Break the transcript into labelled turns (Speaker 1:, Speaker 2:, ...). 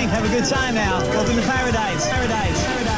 Speaker 1: drink, have a good time now. Welcome to paradise. Paradise. Paradise.